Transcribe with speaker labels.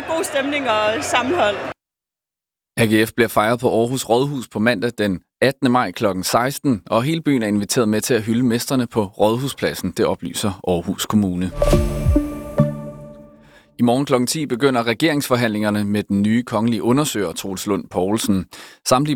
Speaker 1: var god stemning og sammenhold.
Speaker 2: AGF bliver fejret på Aarhus Rådhus på mandag den 18. maj kl. 16, og hele byen er inviteret med til at hylde mesterne på Rådhuspladsen, det oplyser Aarhus Kommune. I morgen kl. 10 begynder regeringsforhandlingerne med den nye kongelige undersøger Troels Lund Poulsen. Samtlige